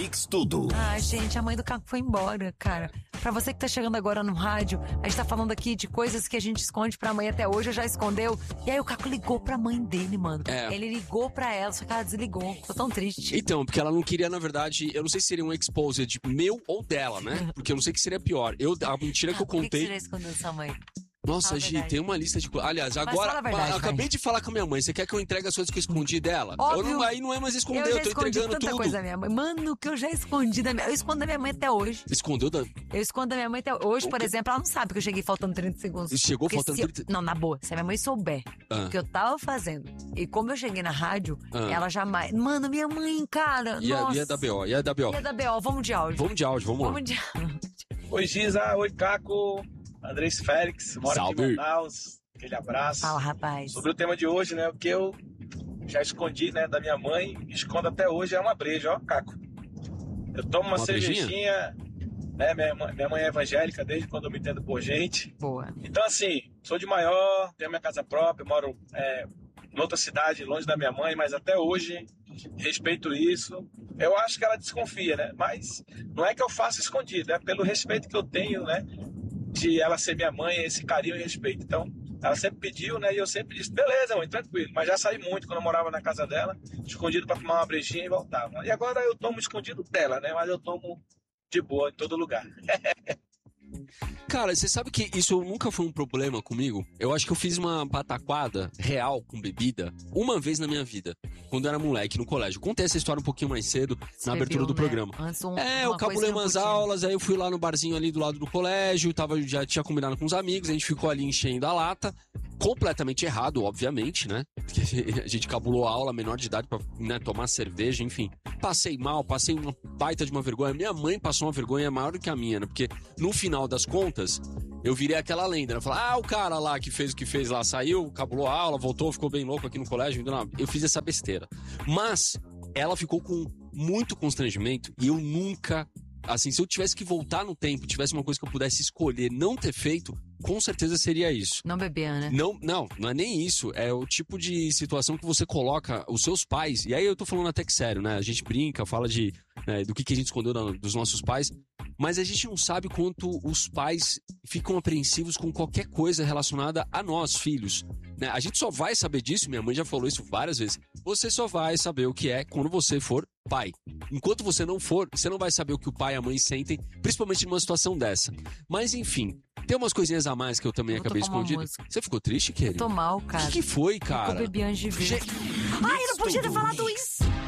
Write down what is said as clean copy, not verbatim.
Mix Tudo. Ah, gente, a mãe do Caco foi embora, cara. Pra você que tá chegando agora no rádio, a gente tá falando aqui de coisas que a gente esconde pra mãe até hoje, já escondeu. E aí o Caco ligou pra mãe dele, mano. Ele ligou pra ela, só que ela desligou. Tô tão triste. Então, porque ela não queria, na verdade, eu não sei se seria um exposed meu ou dela, né? Porque eu não sei o que seria pior. A mentira que eu contei... Por que você já escondeu sua mãe? Nossa, Gi, tem uma lista de coisas. Aliás, agora, eu acabei de falar com a minha mãe. Você quer que eu entregue as coisas que eu escondi dela? Óbvio. Aí não é mais esconder, eu tô entregando tanta tudo. Coisa da minha mãe. Mano, que eu já escondi da minha... Eu escondo da minha mãe até hoje. Escondeu da... Eu escondo da minha mãe até hoje, por exemplo, ela não sabe que eu cheguei faltando 30 segundos. Chegou faltando 30... Não, na boa, se a minha mãe souber o que eu tava fazendo, e como eu cheguei na rádio, ela jamais... Mano, minha mãe, cara, nossa. Ia da B.O., ia da B.O., vamos de áudio. Vamos lá. Oi, Giza, oi, Caco. Andrés Félix, mora aqui em Manaus. Aquele abraço. Fala, rapaz. Sobre o tema de hoje, né? O que eu já escondi, né, da minha mãe, escondo até hoje, é uma breja, ó, Caco. Eu tomo uma cervejinha, né? Minha mãe é evangélica desde quando eu me entendo por gente. Boa. Então, assim, sou de maior, tenho minha casa própria, moro em outra cidade, longe da minha mãe, mas até hoje respeito isso. Eu acho que ela desconfia, né? Mas não é que eu faça escondido, é pelo respeito que eu tenho, né? De ela ser minha mãe, esse carinho e respeito. Então, ela sempre pediu, né? E eu sempre disse, beleza, mãe, tranquilo. Mas já saí muito quando eu morava na casa dela, escondido pra tomar uma brejinha e voltava. E agora eu tomo escondido dela, né? Mas eu tomo de boa em todo lugar. Cara, você sabe que isso nunca foi um problema comigo? Eu acho que eu fiz uma pataquada real com bebida uma vez na minha vida, quando eu era moleque no colégio. Contei essa história um pouquinho mais cedo, na abertura do programa. Eu cabulei umas aulas, aí eu fui lá no barzinho ali do lado do colégio, já tinha combinado com os amigos, a gente ficou ali enchendo a lata. Completamente errado, obviamente, né? Porque a gente cabulou a aula, menor de idade, pra, né, tomar cerveja, enfim. Passei mal, passei uma baita de uma vergonha. Minha mãe passou uma vergonha maior do que a minha, né? Porque no final das contas, eu virei aquela lenda, né? Falar, o cara lá que fez o que fez lá, saiu, cabulou a aula, voltou, ficou bem louco aqui no colégio. Eu fiz essa besteira. Mas ela ficou com muito constrangimento e eu nunca... Assim, se eu tivesse que voltar no tempo, tivesse uma coisa que eu pudesse escolher não ter feito, com certeza seria isso. Não beber, né? Não é nem isso. É o tipo de situação que você coloca os seus pais. E aí eu tô falando até que sério, né? A gente brinca, fala do que a gente escondeu dos nossos pais. Mas a gente não sabe quanto os pais ficam apreensivos com qualquer coisa relacionada a nós, filhos. Né? A gente só vai saber disso, minha mãe já falou isso várias vezes. Você só vai saber o que é quando você for pai. Enquanto você não for, você não vai saber o que o pai e a mãe sentem, principalmente numa situação dessa. Mas enfim, tem umas coisinhas a mais que eu também acabei escondido. Você ficou triste, querido? Tô mal, cara. O que foi, cara? Eu bebi antes de ver. Ai, eu não podia ter falado isso!